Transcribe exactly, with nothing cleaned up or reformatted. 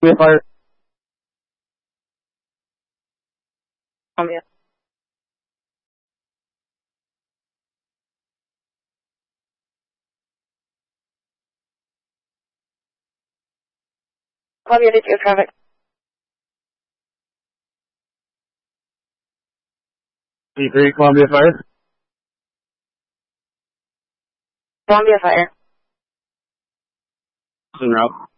Columbia Fire. Columbia. Columbia, did you have traffic? P three, Columbia Fire. Columbia Fire. En route.